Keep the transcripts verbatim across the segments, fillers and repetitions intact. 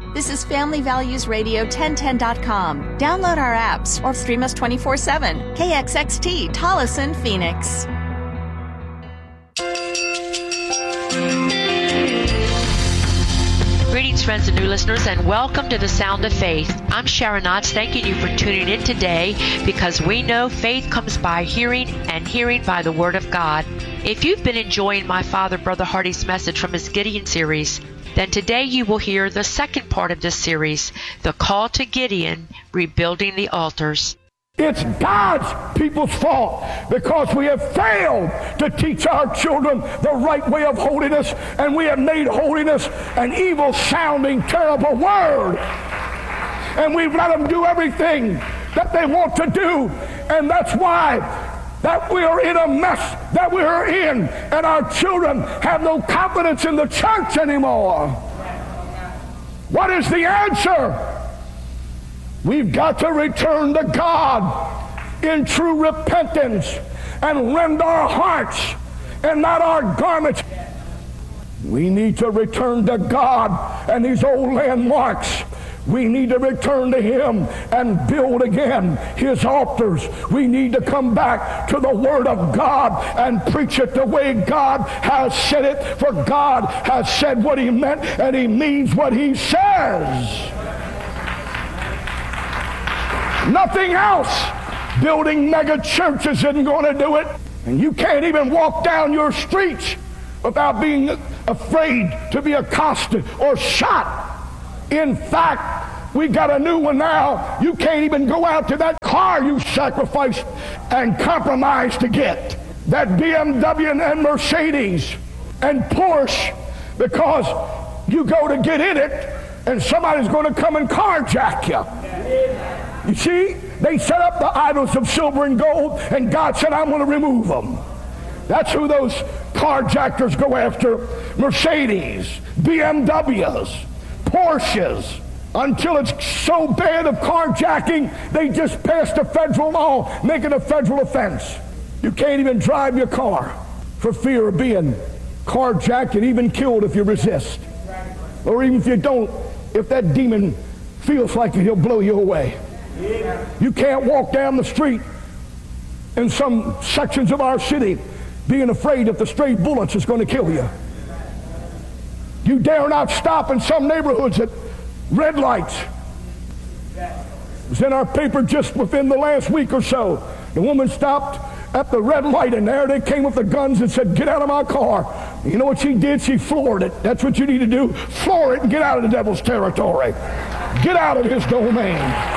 This is Family Values Radio ten ten dot com. Download our apps or stream us twenty-four seven. K X X T, Tolleson, Phoenix. Greetings, friends and new listeners, and welcome to the Sound of Faith. I'm Sharon Knotts, thanking you for tuning in today, because we know faith comes by hearing, and hearing by the Word of God. If you've been enjoying my father, Brother Hardy's message from his Gideon series, then today you will hear the second part of this series, The Call to Gideon, Rebuilding the Altars. It's God's people's fault because we have failed to teach our children the right way of holiness, and we have made holiness an evil-sounding, terrible word. And we've let them do everything that they want to do, and that's why that we are in a mess that we are in, and our children have no confidence in the church anymore. What is the answer? We've got to return to God in true repentance and rend our hearts and not our garments. We need to return to God and these old landmarks. We need to return to Him and build again His altars. We need to come back to the Word of God and preach it the way God has said it, for God has said what He meant and He means what He says. Nothing else. Building mega churches isn't going to do it. And you can't even walk down your streets without being afraid to be accosted or shot. In fact, we got a new one now. You can't even go out to that car you sacrificed and compromised to get. That B M W and Mercedes and Porsche, because you go to get in it and somebody's going to come and carjack you. You see, they set up the idols of silver and gold, and God said, I'm going to remove them. That's who those carjackers go after. Mercedes, B M Ws, Porsches. Until it's so bad of carjacking, they just passed a federal law making a federal offense. You can't even drive your car for fear of being carjacked and even killed if you resist. Or even if you don't, if that demon feels like it, he'll blow you away. You can't walk down the street in some sections of our city being afraid that the stray bullets is going to kill you. You dare not stop in some neighborhoods at red lights. It was in our paper just within the last week or so. The woman stopped at the red light, and there they came with the guns and said, get out of my car. You know what she did? She floored it. That's what you need to do. Floor it and get out of the devil's territory. Get out of his domain.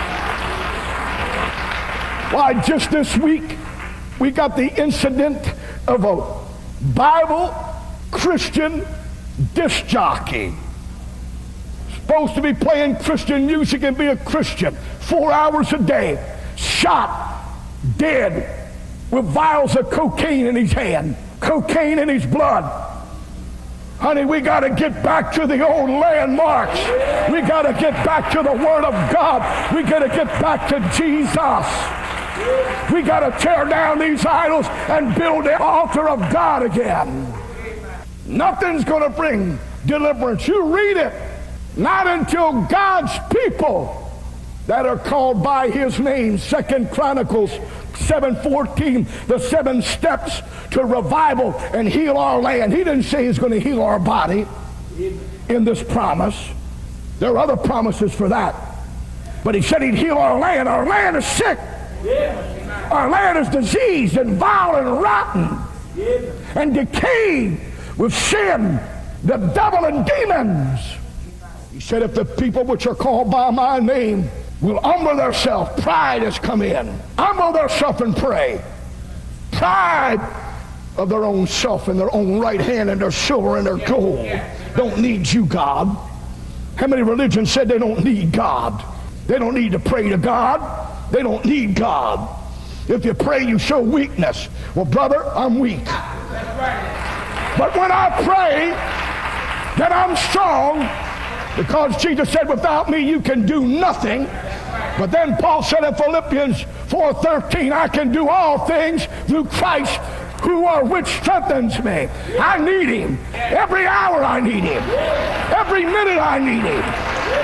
Why, just this week, we got the incident of a Bible Christian disc jockey. Supposed to be playing Christian music and be a Christian four hours a day. Shot, dead, with vials of cocaine in his hand, cocaine in his blood. Honey, we got to get back to the old landmarks. We got to get back to the Word of God. We got to get back to Jesus. We got to tear down these idols and build the altar of God again. Nothing's going to bring deliverance. You read it. Not until God's people that are called by His name, Second Chronicles seven fourteen, the seven steps to revival and heal our land. He didn't say He's going to heal our body in this promise. There are other promises for that. But He said He'd heal our land. Our land is sick. Our land is diseased and vile and rotten and decayed with sin, the devil and demons. He said, if the people which are called by my name will humble themselves, pride has come in. Humble themselves and pray. Pride of their own self and their own right hand and their silver and their gold don't need you, God. How many religions said they don't need God? They don't need to pray to God. They don't need God. If you pray, you show weakness. Well, brother, I'm weak. But when I pray, then I'm strong, because Jesus said, without me you can do nothing. But then Paul said in Philippians four thirteen, I can do all things through Christ who are which strengthens me. I need Him. Every hour I need Him. Every minute I need Him.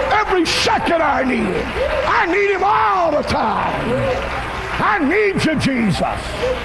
every second I need him. I need him all the time. I need you, Jesus.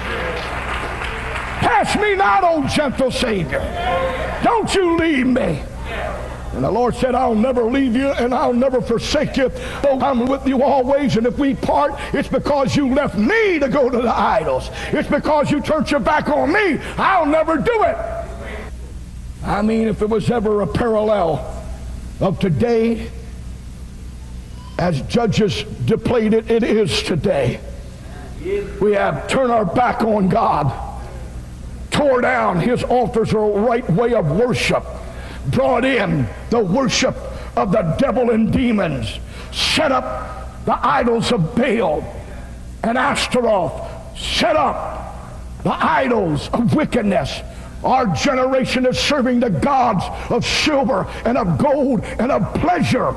Pass me not, O gentle Savior. Don't you leave me. And the Lord said, I'll never leave you and I'll never forsake you. Though I'm with you always, and if we part, it's because you left me to go to the idols. It's because you turned your back on me. I'll never do it. I mean, if there was ever a parallel of today as Judges displayed it, it is today. We have turned our back on God, tore down his altars or right way of worship, brought in the worship of the devil and demons, set up the idols of Baal and Ashtaroth, set up the idols of wickedness. Our generation is serving the gods of silver and of gold and of pleasure.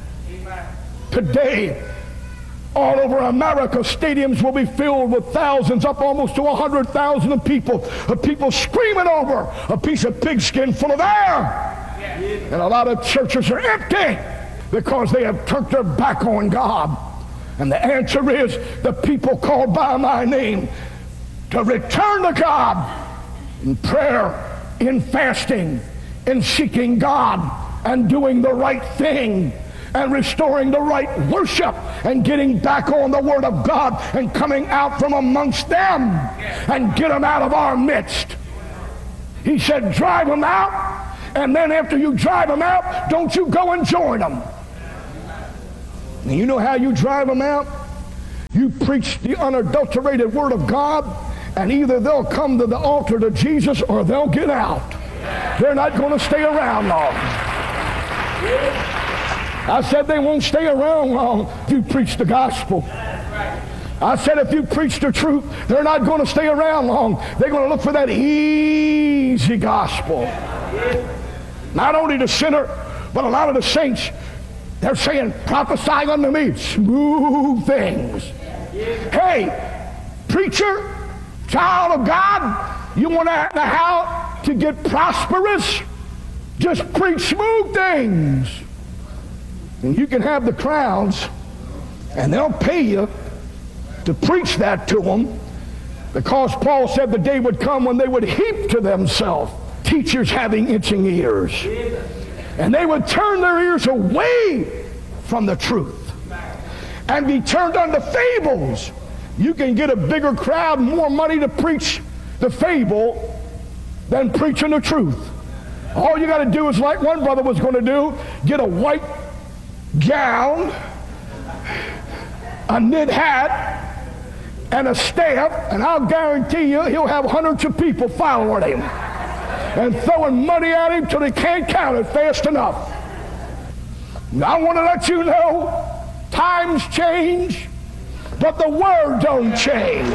Today, all over America, stadiums will be filled with thousands, up almost to one hundred thousand people, of people screaming over a piece of pigskin full of air. And a lot of churches are empty because they have turned their back on God. And the answer is the people called by my name to return to God in prayer, in fasting, in seeking God and doing the right thing and restoring the right worship and getting back on the Word of God and coming out from amongst them and get them out of our midst. He said, drive them out, and then after you drive them out, don't you go and join them. And you know how you drive them out? You preach the unadulterated Word of God, and either they'll come to the altar to Jesus or they'll get out. They're not going to stay around long. I said they won't stay around long if you preach the gospel. I said if you preach the truth, they're not going to stay around long. They're going to look for that easy gospel. Not only the sinner, but a lot of the saints, they're saying, prophesy unto me, smooth things. Hey, preacher, child of God, you want to know how to get prosperous? Just preach smooth things. And you can have the crowds, and they'll pay you to preach that to them, because Paul said the day would come when they would heap to themselves teachers having itching ears. And they would turn their ears away from the truth and be turned unto fables. You can get a bigger crowd, more money to preach the fable than preaching the truth. All you got to do is, like one brother was going to do, get a white gown, a knit hat, and a staff, and I'll guarantee you he'll have hundreds of people following him and throwing money at him till they can't count it fast enough. And I want to let you know, times change, but the word don't change.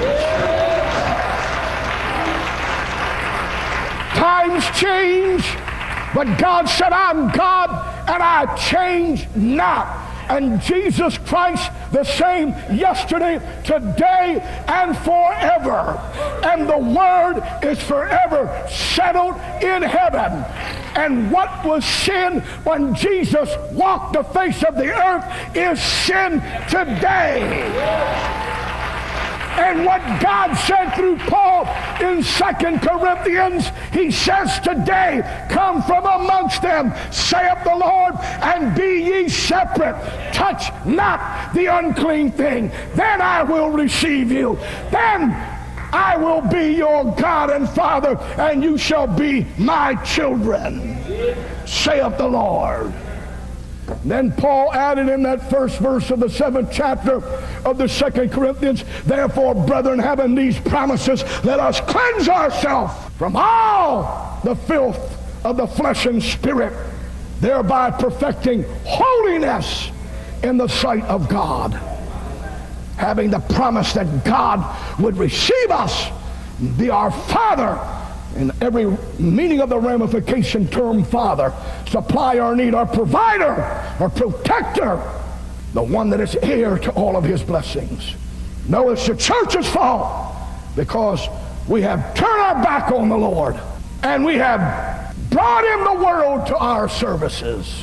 Times change, but God said, I'm God and I change not. And Jesus Christ the same yesterday, today, and forever. And the word is forever settled in heaven. And what was sin when Jesus walked the face of the earth is sin today. And what God said through Paul in Second Corinthians, he says today, come from amongst them, saith the Lord, and be ye separate. Touch not the unclean thing. Then I will receive you. Then I will be your God and Father, and you shall be my children, saith the Lord. Then Paul added in that first verse of the seventh chapter of the Second Corinthians, therefore, brethren, having these promises, let us cleanse ourselves from all the filth of the flesh and spirit, thereby perfecting holiness in the sight of God. Having the promise that God would receive us, be our Father, in every meaning of the ramification term, Father, supply our need, our provider, our protector, the one that is heir to all of his blessings. No, it's the church's fault, because we have turned our back on the Lord and we have brought in the world to our services.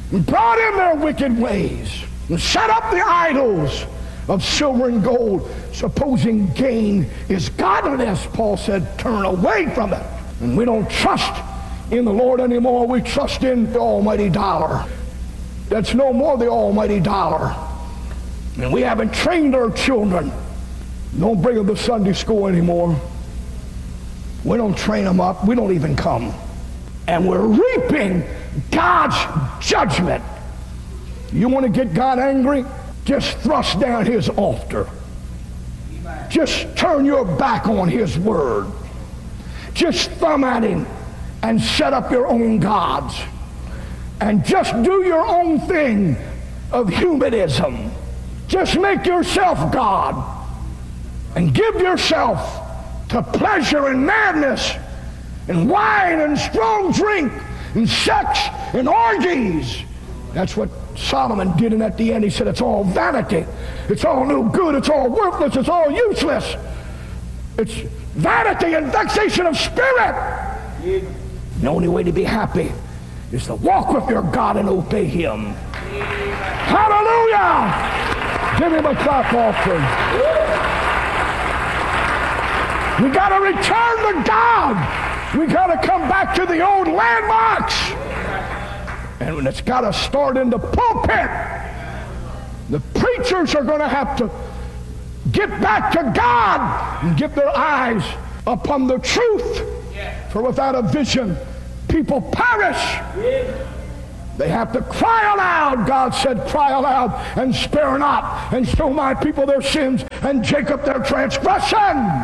and brought in their wicked ways, and set up the idols of silver and gold, supposing gain is godliness. Paul said, turn away from it. And we don't trust in the Lord anymore. We trust in the almighty dollar. That's no more the almighty dollar. And we haven't trained our children. Don't bring them to Sunday school anymore. We don't train them up. We don't even come. And we're reaping God's judgment. You want to get God angry? Just thrust down his altar. Just turn your back on his word. Just thumb at him and set up your own gods. And just do your own thing of humanism. Just make yourself God. And give yourself to pleasure and madness and wine and strong drink and sex and orgies. That's what Solomon did, and at the end he said it's all vanity. It's all no good. It's all worthless. It's all useless. It's vanity and vexation of spirit. The only way to be happy is to walk with your God and obey him. Hallelujah! Give him a clap offering. We got to return to God. We got to come back to the old landmarks. And it's got to start in the pulpit. The preachers are going to have to get back to God and get their eyes upon the truth. For without a vision, people perish. They have to cry aloud. God said, cry aloud and spare not, and show my people their sins and Jacob their transgression.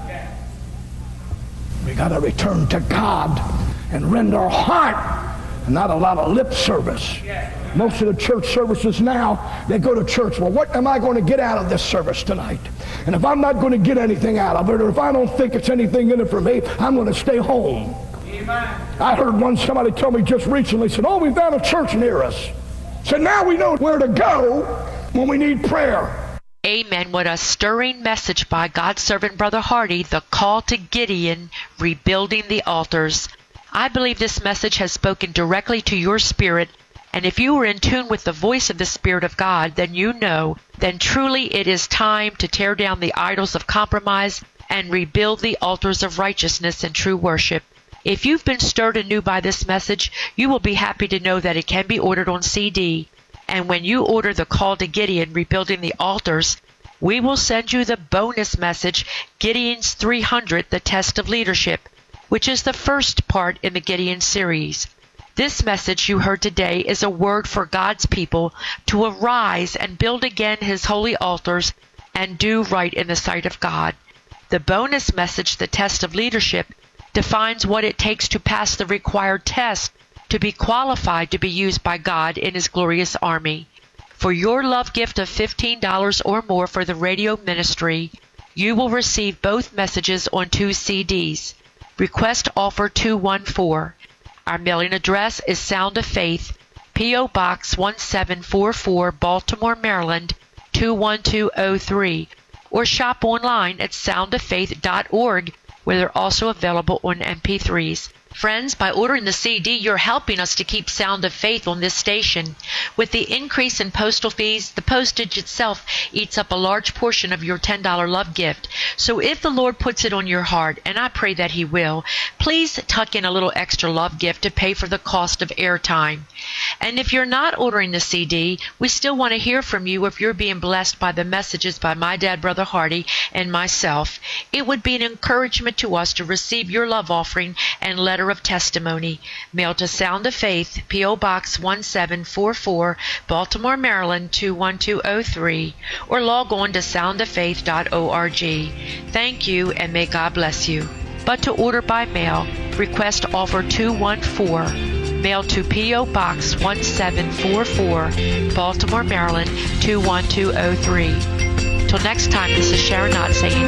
We got to return to God and rend our heart and not a lot of lip service. Most of the church services now, they go to church, well, what am I going to get out of this service tonight? And if I'm not going to get anything out of it, or if I don't think it's anything in it for me, I'm going to stay home. Amen. I heard one somebody tell me just recently, said, oh, we found a church near us. So now we know where to go when we need prayer. Amen. What a stirring message by God's servant Brother Hardy, the call to Gideon, rebuilding the altars. I believe this message has spoken directly to your spirit, and if you are in tune with the voice of the Spirit of God, then you know, then truly it is time to tear down the idols of compromise and rebuild the altars of righteousness and true worship. If you've been stirred anew by this message, you will be happy to know that it can be ordered on C D. And when you order the call to Gideon, rebuilding the altars, we will send you the bonus message, Gideon's three hundred, the test of leadership, which is the first part in the Gideon series. This message you heard today is a word for God's people to arise and build again his holy altars and do right in the sight of God. The bonus message, the test of leadership, defines what it takes to pass the required test to be qualified to be used by God in his glorious army. For your love gift of fifteen dollars or more for the radio ministry, you will receive both messages on two C Ds. Request offer two one four. Our mailing address is Sound of Faith, P O Box one seven four four, Baltimore, Maryland two one two oh three, or shop online at sound of faith dot org, where they're also available on M P threes. Friends, by ordering the C D, you're helping us to keep Sound of Faith on this station. With the increase in postal fees, the postage itself eats up a large portion of your ten dollars love gift. So if the Lord puts it on your heart, and I pray that he will, please tuck in a little extra love gift to pay for the cost of airtime. And if you're not ordering the C D, we still want to hear from you if you're being blessed by the messages by my dad, Brother Hardy, and myself. It would be an encouragement to us to receive your love offering and letter of testimony. Mail to Sound of Faith, P O Box one seven four four, Baltimore, Maryland two one two oh three, or log on to sound of faith dot org. Thank you, and may God bless you. But to order by mail, request offer two one four. Mail to P O Box one seven four four, Baltimore, Maryland two one two oh three. Till next time, this is Sharon Knott saying,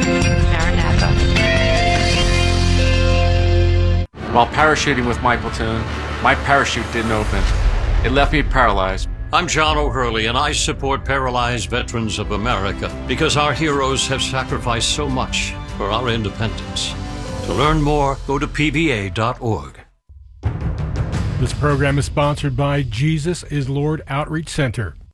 Maranatha. While parachuting with my platoon, my parachute didn't open. It left me paralyzed. I'm John O'Hurley, and I support Paralyzed Veterans of America because our heroes have sacrificed so much for our independence. To learn more, go to P V A dot org. This program is sponsored by Jesus is Lord Outreach Center.